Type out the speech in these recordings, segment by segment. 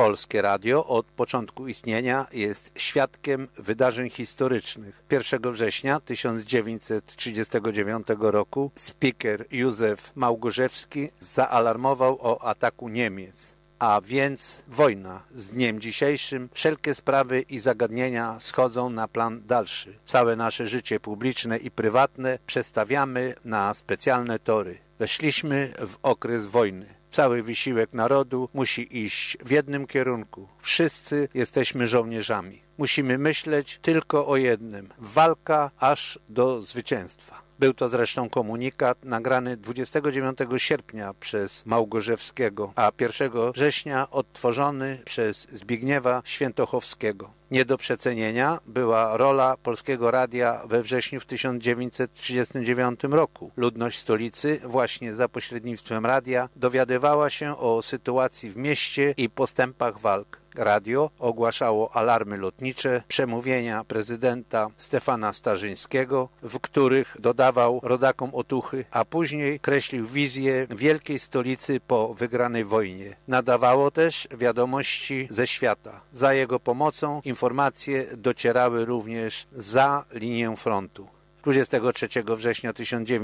Polskie Radio od początku istnienia jest świadkiem wydarzeń historycznych. 1 września 1939 roku speaker Józef Małgorzewski zaalarmował o ataku Niemiec. A więc wojna. Z dniem dzisiejszym wszelkie sprawy i zagadnienia schodzą na plan dalszy. Całe nasze życie publiczne i prywatne przestawiamy na specjalne tory. Weszliśmy w okres wojny. Cały wysiłek narodu musi iść w jednym kierunku. Wszyscy jesteśmy żołnierzami. Musimy myśleć tylko o jednym. Walka aż do zwycięstwa. Był to zresztą komunikat nagrany 29 sierpnia przez Małgorzewskiego, a 1 września odtworzony przez Zbigniewa Świętochowskiego. Nie do przecenienia była rola Polskiego Radia we wrześniu w 1939 roku. Ludność stolicy właśnie za pośrednictwem radia dowiadywała się o sytuacji w mieście i postępach walk. Radio ogłaszało alarmy lotnicze, przemówienia prezydenta Stefana Starzyńskiego, w których dodawał rodakom otuchy, a później kreślił wizję wielkiej stolicy po wygranej wojnie. Nadawało też wiadomości ze świata. Za jego pomocą informacje docierały również za linię frontu. 23 września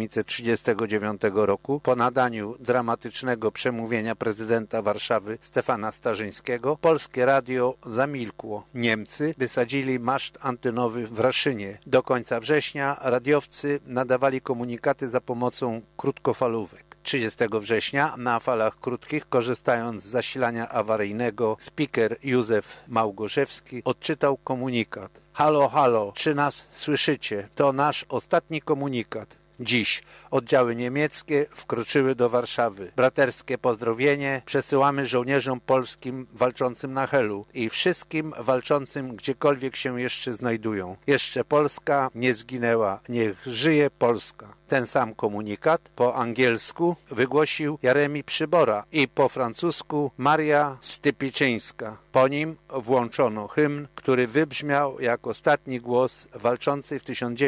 1939 roku po nadaniu dramatycznego przemówienia prezydenta Warszawy Stefana Starzyńskiego Polskie Radio zamilkło. Niemcy wysadzili maszt antenowy w Raszynie. Do końca września radiowcy nadawali komunikaty za pomocą krótkofalówek. 30 września na falach krótkich, korzystając z zasilania awaryjnego, speaker Józef Małgorzewski odczytał komunikat. Halo, halo, czy nas słyszycie? To nasz ostatni komunikat. Dziś oddziały niemieckie wkroczyły do Warszawy. Braterskie pozdrowienie przesyłamy żołnierzom polskim walczącym na Helu i wszystkim walczącym gdziekolwiek się jeszcze znajdują. Jeszcze Polska nie zginęła. Niech żyje Polska. Ten sam komunikat po angielsku wygłosił Jeremi Przybora i po francusku Maria Stypiczyńska. Po nim włączono hymn, który wybrzmiał jak ostatni głos walczącej w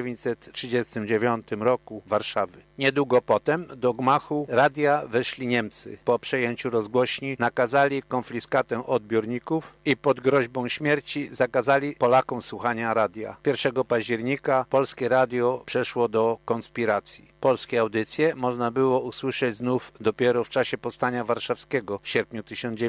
1939 roku Warszawy. Niedługo potem do gmachu radia weszli Niemcy. Po przejęciu rozgłośni nakazali konfiskatę odbiorników i pod groźbą śmierci zakazali Polakom słuchania radia. 1 października Polskie Radio przeszło do konspiracji. Polskie audycje można było usłyszeć znów dopiero w czasie powstania warszawskiego w sierpniu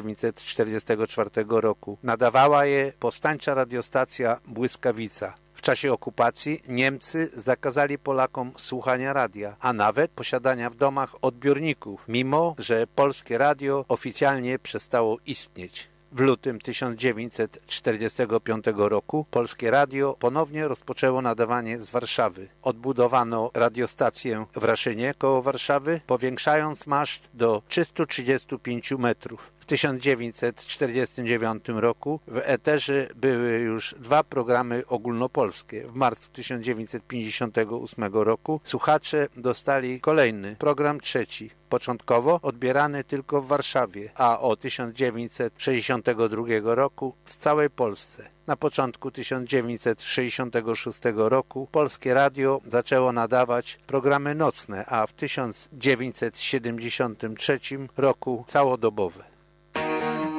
1944 roku. Nadawała je powstańcza radiostacja Błyskawica. W czasie okupacji Niemcy zakazali Polakom słuchania radia, a nawet posiadania w domach odbiorników, mimo że Polskie Radio oficjalnie przestało istnieć. W lutym 1945 roku Polskie Radio ponownie rozpoczęło nadawanie z Warszawy. Odbudowano radiostację w Raszynie koło Warszawy, powiększając maszt do 335 metrów. W 1949 roku w eterze były już 2 programy ogólnopolskie. W marcu 1958 roku słuchacze dostali kolejny, program 3. Początkowo odbierany tylko w Warszawie, a od 1962 roku w całej Polsce. Na początku 1966 roku Polskie Radio zaczęło nadawać programy nocne, a w 1973 roku całodobowe.